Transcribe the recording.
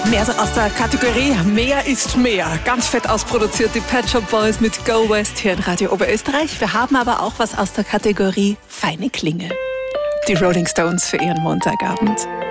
Mehr so aus der Kategorie Mehr ist mehr. Ganz fett ausproduziert die Pet Shop Boys mit Go West hier in Radio Oberösterreich. Wir haben aber auch was aus der Kategorie feine Klinge. Die Rolling Stones für ihren Montagabend.